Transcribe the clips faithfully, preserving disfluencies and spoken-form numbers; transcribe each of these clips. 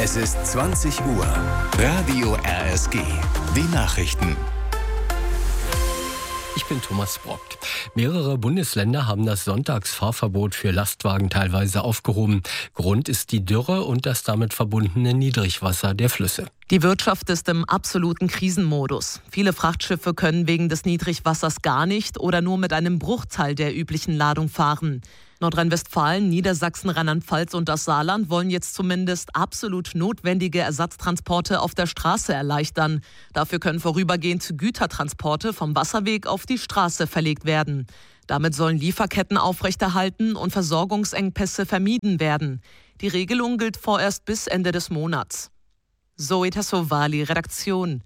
Es ist zwanzig Uhr. Radio R S G. Die Nachrichten. Ich bin Thomas Brockt. Mehrere Bundesländer haben das Sonntagsfahrverbot für Lastwagen teilweise aufgehoben. Grund ist die Dürre und das damit verbundene Niedrigwasser der Flüsse. Die Wirtschaft ist im absoluten Krisenmodus. Viele Frachtschiffe können wegen des Niedrigwassers gar nicht oder nur mit einem Bruchteil der üblichen Ladung fahren. Nordrhein-Westfalen, Niedersachsen, Rheinland-Pfalz und das Saarland wollen jetzt zumindest absolut notwendige Ersatztransporte auf der Straße erleichtern. Dafür können vorübergehend Gütertransporte vom Wasserweg auf die Straße verlegt werden. Damit sollen Lieferketten aufrechterhalten und Versorgungsengpässe vermieden werden. Die Regelung gilt vorerst bis Ende des Monats. Zoe Tassovali, Redaktion.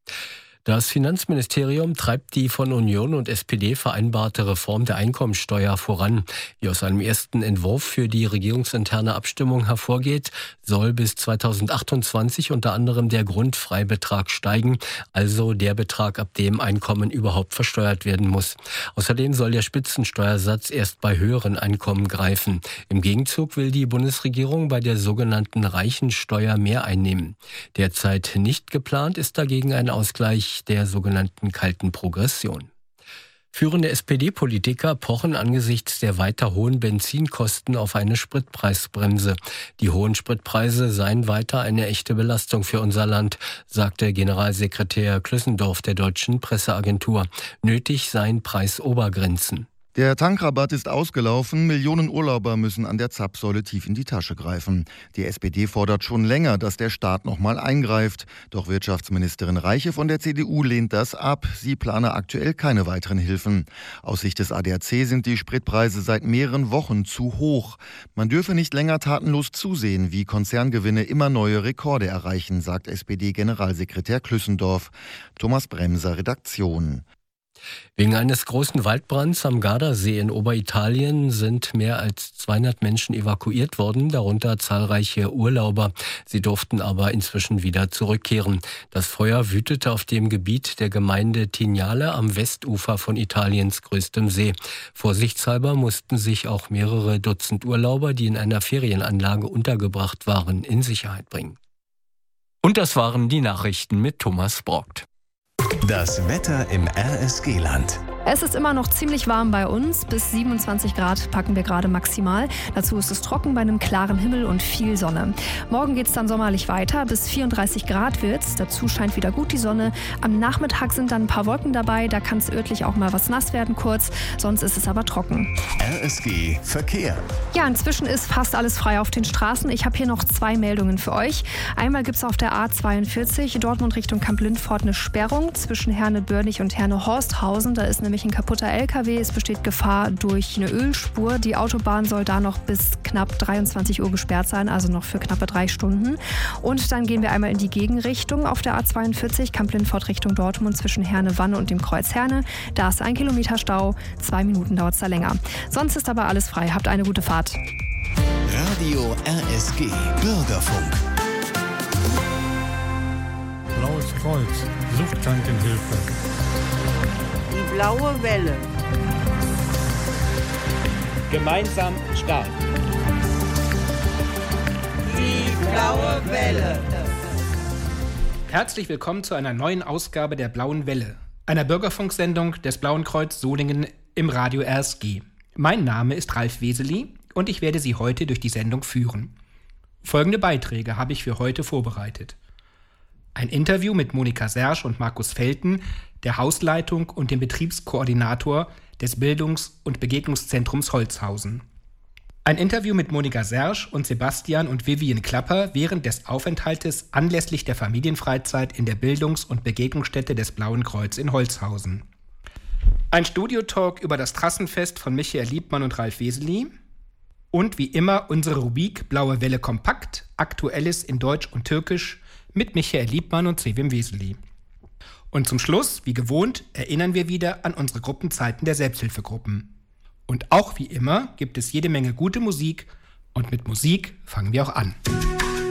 Das Finanzministerium treibt die von Union und S P D vereinbarte Reform der Einkommensteuer voran. Wie aus einem ersten Entwurf für die regierungsinterne Abstimmung hervorgeht, soll bis zweitausendachtundzwanzig unter anderem der Grundfreibetrag steigen, also der Betrag, ab dem Einkommen überhaupt versteuert werden muss. Außerdem soll der Spitzensteuersatz erst bei höheren Einkommen greifen. Im Gegenzug will die Bundesregierung bei der sogenannten Reichensteuer mehr einnehmen. Derzeit nicht geplant ist dagegen ein Ausgleich der sogenannten kalten Progression. Führende S P D-Politiker pochen angesichts der weiter hohen Benzinkosten auf eine Spritpreisbremse. Die hohen Spritpreise seien weiter eine echte Belastung für unser Land, sagte Generalsekretär Klüssendorf der Deutschen Presseagentur. Nötig seien Preisobergrenzen. Der Tankrabatt ist ausgelaufen, Millionen Urlauber müssen an der Zapfsäule tief in die Tasche greifen. Die S P D fordert schon länger, dass der Staat nochmal eingreift. Doch Wirtschaftsministerin Reiche von der C D U lehnt das ab. Sie plane aktuell keine weiteren Hilfen. Aus Sicht des A D A C sind die Spritpreise seit mehreren Wochen zu hoch. Man dürfe nicht länger tatenlos zusehen, wie Konzerngewinne immer neue Rekorde erreichen, sagt S P D-Generalsekretär Klüssendorf. Thomas Bremser, Redaktion. Wegen eines großen Waldbrands am Gardasee in Oberitalien sind mehr als zweihundert Menschen evakuiert worden, darunter zahlreiche Urlauber. Sie durften aber inzwischen wieder zurückkehren. Das Feuer wütete auf dem Gebiet der Gemeinde Tignale am Westufer von Italiens größtem See. Vorsichtshalber mussten sich auch mehrere Dutzend Urlauber, die in einer Ferienanlage untergebracht waren, in Sicherheit bringen. Und das waren die Nachrichten mit Thomas Brockt. Das Wetter im R S G-Land. Es ist immer noch ziemlich warm bei uns. Bis siebenundzwanzig Grad packen wir gerade maximal. Dazu ist es trocken bei einem klaren Himmel und viel Sonne. Morgen geht es dann sommerlich weiter. Bis vierunddreißig Grad wird's. Dazu scheint wieder gut die Sonne. Am Nachmittag sind dann ein paar Wolken dabei. Da kann es örtlich auch mal was nass werden kurz. Sonst ist es aber trocken. R S G Verkehr. Ja, inzwischen ist fast alles frei auf den Straßen. Ich habe hier noch zwei Meldungen für euch. Einmal gibt es auf der A zweiundvierzig Dortmund Richtung Kamp-Lindfort eine Sperrung zwischen Herne-Börnich und Herne-Horsthausen. Da ist nämlich ein kaputter L K W. Es besteht Gefahr durch eine Ölspur. Die Autobahn soll da noch bis knapp dreiundzwanzig Uhr gesperrt sein, also noch für knappe drei Stunden. Und dann gehen wir einmal in die Gegenrichtung auf der A zweiundvierzig, Kamp-Lindfort Richtung Dortmund zwischen Herne-Wanne und dem Kreuz Herne. Da ist ein Kilometer Stau, zwei Minuten dauert es da länger. Sonst ist aber alles frei. Habt eine gute Fahrt. Radio R S G Bürgerfunk. Blaues Kreuz, Suchtkrankenhilfe. Die blaue Welle. Gemeinsam stark. Die blaue Welle. Herzlich willkommen zu einer neuen Ausgabe der Blauen Welle, einer Bürgerfunksendung des Blauen Kreuz Solingen im Radio R S G. Mein Name ist Ralf Weseli und ich werde Sie heute durch die Sendung führen. Folgende Beiträge habe ich für heute vorbereitet. Ein Interview mit Monika Sersch und Markus Felten, der Hausleitung und dem Betriebskoordinator des Bildungs- und Begegnungszentrums Holzhausen. Ein Interview mit Monika Sersch und Sebastian und Vivian Klapper während des Aufenthaltes anlässlich der Familienfreizeit in der Bildungs- und Begegnungsstätte des Blauen Kreuz in Holzhausen. Ein Studiotalk über das Trassenfest von Michael Liebmann und Ralf Weseli. Und wie immer unsere Rubrik Blaue Welle kompakt, Aktuelles in Deutsch und Türkisch mit Michael Liebmann und Sevim Weseli. Und zum Schluss, wie gewohnt, erinnern wir wieder an unsere Gruppenzeiten der Selbsthilfegruppen. Und auch wie immer gibt es jede Menge gute Musik und mit Musik fangen wir auch an.